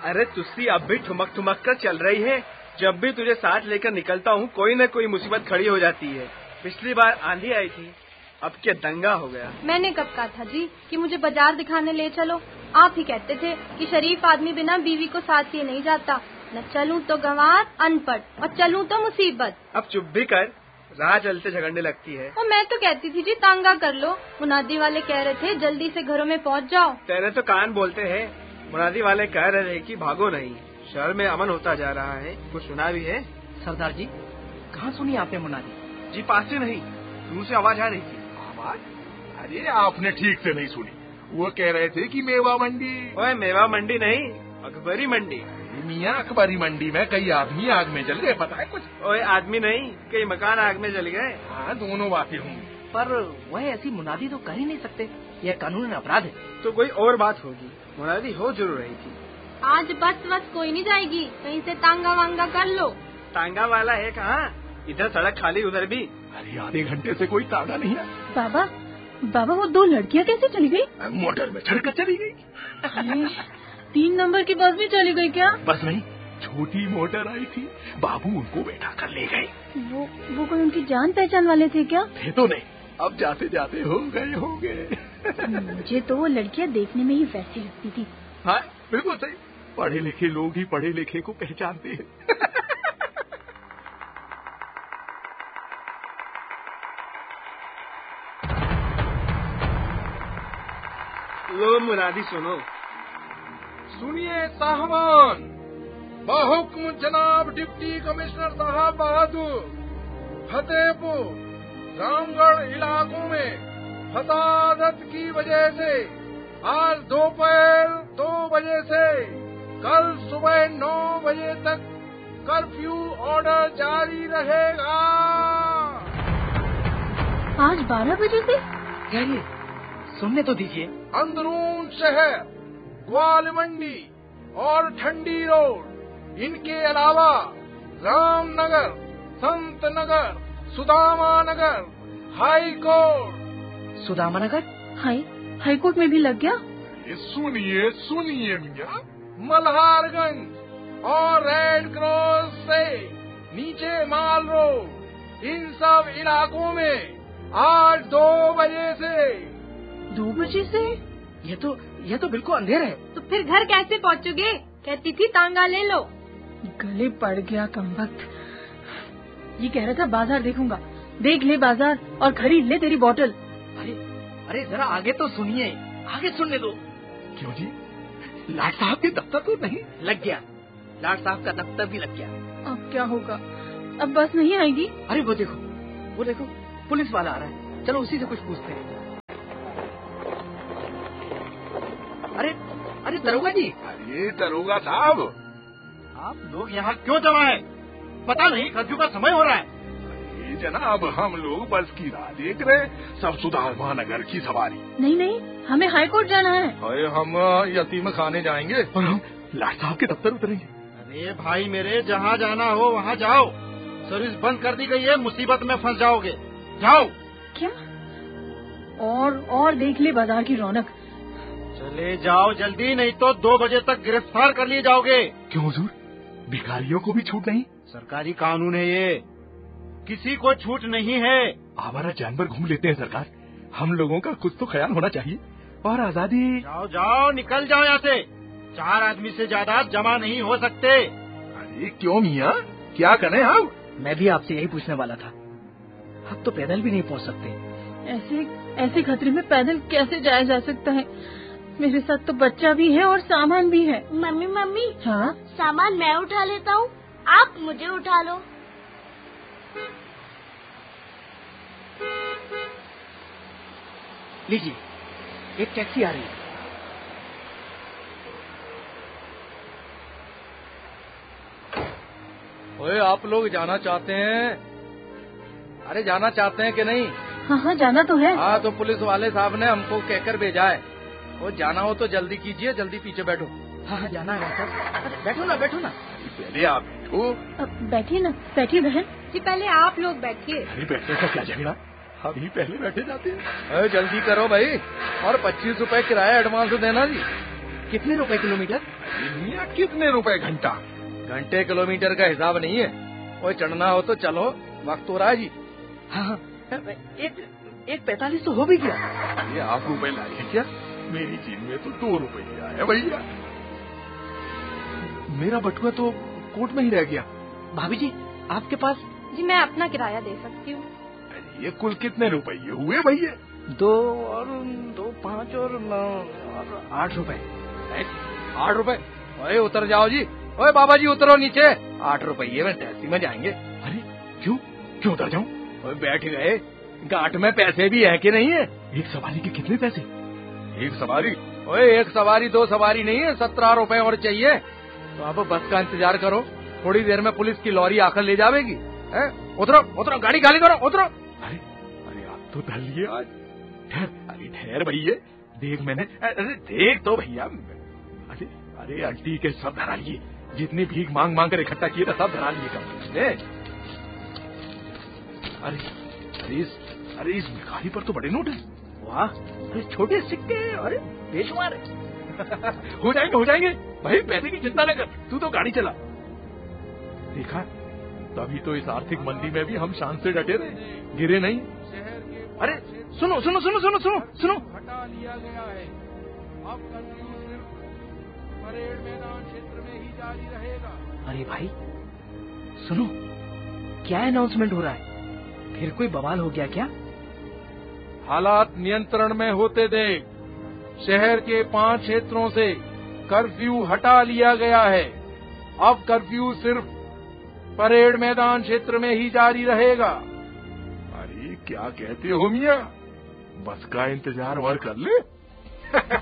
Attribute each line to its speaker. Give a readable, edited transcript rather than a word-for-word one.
Speaker 1: अरे तुस्सी अब भी ठुमक ठुमक कर चल रही है। जब भी तुझे साथ लेकर निकलता हूँ कोई न कोई मुसीबत खड़ी हो जाती है। पिछली बार आंधी आई थी, अब क्या दंगा हो गया।
Speaker 2: मैंने कब कहा था जी कि मुझे बाजार दिखाने ले चलो। आप ही कहते थे कि शरीफ आदमी बिना बीवी को साथ लिए नहीं जाता। न चलूं तो गंवार अनपढ़ और चलूं तो मुसीबत।
Speaker 1: अब चुप भी कर, राह चलते झगड़ने लगती है।
Speaker 2: और मैं तो कहती थी जी तांगा कर लो। मुनादी वाले कह रहे थे जल्दी से घरों में पहुंच जाओ।
Speaker 1: तेरे तो कान बोलते हैं। मुनादी वाले कह रहे कि भागो नहीं, शहर में अमन होता जा रहा है। कुछ सुना भी है?
Speaker 3: सरदार जी कहाँ सुनी आपने मुनादी?
Speaker 1: जी पास से नहीं, दूर से आवाज आ रही थी।
Speaker 4: आवाज? अरे आपने ठीक से नहीं सुनी। वो कह रहे थे कि मेवा मंडी।
Speaker 1: ओए मेवा मंडी नहीं, अकबरी मंडी।
Speaker 4: मियाँ अकबरी मंडी में कई आदमी आग में जल गए, पता है कुछ?
Speaker 1: ओए आदमी नहीं, कई मकान आग में जल गए।
Speaker 4: हाँ दोनों बातें होंगी।
Speaker 3: पर वह ऐसी मुनादी तो कर ही नहीं सकते, यह कानूनी अपराध है।
Speaker 1: तो कोई और बात होगी, मुनादी हो जरूर रही थी।
Speaker 2: आज बस कोई नहीं जाएगी, कहीं से तांगा वांगा कर लो।
Speaker 1: तांगा वाला है कहाँ? इधर सड़क खाली, उधर भी।
Speaker 4: अरे आधे घंटे से कोई तांगा नहीं है।
Speaker 5: बाबा वो दो लड़कियाँ कैसे चली गई?
Speaker 4: मोटर में चढ़कर चली गई।
Speaker 5: 3 नंबर की बस भी चली गई क्या?
Speaker 4: बस नहीं, छोटी मोटर आई थी, बाबू उनको बैठा कर ले गए।
Speaker 5: वो कोई उनकी जान पहचान वाले थे क्या?
Speaker 4: थे तो नहीं, अब जाते जाते हो गए।
Speaker 5: मुझे तो वो लड़कियाँ देखने में ही वैसी लगती थी।
Speaker 4: हाँ बिल्कुल सही, पढ़े लिखे लोग ही पढ़े लिखे को पहचानते हैं।
Speaker 1: लो मुनादी सुनो।
Speaker 4: सुनिए साहबान, बहुक्म जनाब डिप्टी कमिश्नर साहब बहादुर, फतेहपुर रामगढ़ इलाकों में फसादत की वजह से आज दोपहर 2 बजे से कल सुबह 9 बजे तक कर्फ्यू ऑर्डर जारी रहेगा।
Speaker 5: आज 12 बजे से?
Speaker 3: क्या ये? सुनने तो दीजिए।
Speaker 4: अंदरून शहर, ग्वाल मंडी और ठंडी रोड, इनके अलावा रामनगर, संत नगर, सुदामा नगर, हाई कोर्ट।
Speaker 3: सुदामा नगर?
Speaker 5: हाई कोर्ट में भी लग गया?
Speaker 4: सुनिए मियाँ, मल्हारगंज और रेड क्रॉस से नीचे माल रोड, इन सब इलाकों में आज 2 बजे से।
Speaker 5: 2 बजे से?
Speaker 3: यह तो बिल्कुल अंधेरा है।
Speaker 2: तो फिर घर कैसे पहुँचोगे? कहती थी तांगा ले लो।
Speaker 5: गले पड़ गया कमबख्त। ये कह रहा था बाजार देखूंगा। देख ले बाजार और खरीद ले तेरी बोतल।
Speaker 3: अरे जरा आगे तो सुनिए, आगे सुनने दो।
Speaker 4: क्यों जी, लाट साहब के दफ्तर तो नहीं?
Speaker 3: लग गया, लाट साहब का दफ्तर भी लग गया।
Speaker 5: अब क्या होगा? अब बस नहीं आएगी?
Speaker 3: अरे वो देखो पुलिस वाला आ रहा है, चलो उसी से कुछ पूछते हैं। अरे दरोगा जी।
Speaker 4: अरे दरोगा साहब,
Speaker 1: आप लोग यहाँ क्यों जमा है? पता नहीं कर्फ्यू का समय हो रहा है।
Speaker 4: अरे जनाब, हम लोग बस की राह देख रहे, सब सुदामा नगर की सवारी।
Speaker 5: नहीं, हमें हाई कोर्ट जाना है।
Speaker 4: अरे हम यतीम खाने जाएंगे और हम लाट साहब के दफ्तर उतरेंगे।
Speaker 1: अरे भाई मेरे, जहाँ जाना हो वहाँ जाओ, सर्विस बंद कर दी गई है, मुसीबत में फंस जाओगे। जाओ।
Speaker 5: क्या? और देख ले बाजार की रौनक।
Speaker 1: चले जाओ जल्दी, नहीं तो 2 बजे तक गिरफ्तार कर लिए जाओगे।
Speaker 4: क्यों हुजूर, भिखारियों को भी छूट नहीं?
Speaker 1: सरकारी कानून है ये, किसी को छूट नहीं है।
Speaker 4: आवारा जानवर घूम लेते हैं सरकार, हम लोगों का कुछ तो ख्याल होना चाहिए। और आजादी।
Speaker 1: जाओ निकल जाओ यहाँ से। 4 आदमी से ज्यादा जमा नहीं हो सकते।
Speaker 4: अरे क्यों मियाँ, क्या करें हम?
Speaker 3: मैं भी आपसे यही पूछने वाला था, अब तो पैदल भी नहीं पहुँच सकते।
Speaker 5: ऐसे खतरे में पैदल कैसे जाया जा सकता है? मेरे साथ तो बच्चा भी है और सामान भी है।
Speaker 6: मम्मी।
Speaker 5: हाँ?
Speaker 6: सामान मैं उठा लेता हूँ, आप मुझे उठा लो।
Speaker 3: लीजिए, एक टैक्सी आ रही है।
Speaker 1: ओए आप लोग जाना चाहते हैं? अरे जाना चाहते हैं कि नहीं?
Speaker 5: हाँ जाना तो है।
Speaker 1: हाँ तो पुलिस वाले साहब ने हमको कहकर भेजा है, वो जाना हो तो जल्दी कीजिए, जल्दी पीछे बैठो।
Speaker 3: हाँ जाना है सर। बैठो ना।
Speaker 4: पहले आप बैठो।
Speaker 5: बैठिए बहन
Speaker 2: जी, पहले आप लोग बैठिए।
Speaker 4: अरे बैठने का क्या झगड़ा, अभी पहले बैठे जाते हैं।
Speaker 1: जल्दी करो भाई, और 25 रुपए किराया एडवांस देना जी।
Speaker 3: कितने रुपए किलोमीटर?
Speaker 4: मियाँ कितने रुपए घंटा?
Speaker 7: घंटे किलोमीटर का हिसाब नहीं है। कोई चढ़ना हो तो चलो, वक्त हो रहा है जी।
Speaker 3: हाँ, एक 45 तो हो भी गया।
Speaker 4: ये आप रुपए लाए हैं क्या? मेरी जेब में तो 2 रुपये आए भैया। मेरा बटुआ तो कोर्ट में ही रह गया।
Speaker 3: भाभी जी, आपके पास?
Speaker 2: जी मैं अपना किराया दे सकती हूँ।
Speaker 4: ये कुल कितने रुपये हुए भैया?
Speaker 3: 2 और 2, 5 और 9 और 8 रुपए।
Speaker 7: 8 रुपए? ओए उतर जाओ जी। ओए बाबा जी उतरो नीचे। 8 रुपये में टैक्सी में जाएंगे।
Speaker 4: अरे क्यों क्यों उतर जाऊं?
Speaker 7: ओए बैठ गए, गांठ में पैसे भी है कि नहीं है?
Speaker 4: एक सवारी के कितने पैसे? एक सवारी?
Speaker 7: ओए एक सवारी 2 सवारी नहीं है, 17 रुपए और चाहिए। तो अब बस का इंतजार करो, थोड़ी देर में पुलिस की लॉरी आकर ले जाएगी। उतरो उतरो, गाड़ी खाली करो, उतरो।
Speaker 4: अरे अरे आप तो धर लिए आज। ठहर भैया, देख मैंने। अरे देख तो भैया। अरे अरे आंटी के सब धरा लिए, जितनी भीख मांग मांग कर इकट्ठा किए था सब धरा लिए कम। अरे इस भिखारी पर तो बड़े नोट है।
Speaker 3: वाह, छोटे सिक्के। अरे बेशुमार
Speaker 4: हो जाएंगे भाई, पैसे की चिंता न कर, तू तो गाड़ी चला। देखा, तभी तो इस आर्थिक मंदी में भी हम शान से डटे रहे, गिरे नहीं। अरे सुनो सुनो सुनो सुनो सुनो सुनो, हटा लिया गया है। अब कर्फ्यू सिर्फ परेड मैदान क्षेत्र में ही जारी रहेगा।
Speaker 3: अरे भाई सुनो, क्या अनाउंसमेंट हो रहा है? फिर कोई बवाल हो गया क्या?
Speaker 4: हालात नियंत्रण में होते देख शहर के 5 क्षेत्रों से कर्फ्यू हटा लिया गया है। अब कर्फ्यू सिर्फ परेड मैदान क्षेत्र में ही जारी रहेगा। अरे क्या कहते हो मियाँ, बस का इंतजार और कर ले।